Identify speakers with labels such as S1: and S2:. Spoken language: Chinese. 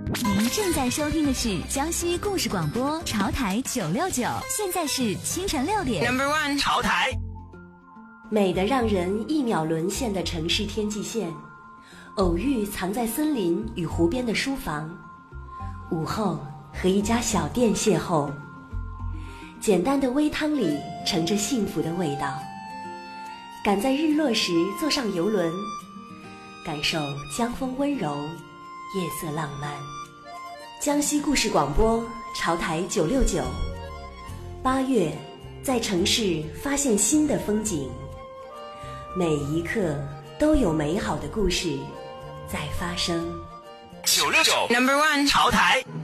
S1: 您正在收听的是江西故事广播潮台969，现在是清晨6点。
S2: Number one， 潮台。
S3: 美得让人一秒沦陷的城市天际线，偶遇藏在森林与湖边的书房，午后和一家小店邂逅，简单的煨汤里盛着幸福的味道。赶在日落时坐上游轮，感受江风温柔，夜色浪漫。江西故事广播潮台969，8月在城市发现新的风景，每一刻都有美好的故事在发生。
S2: 969 Number one， 潮台。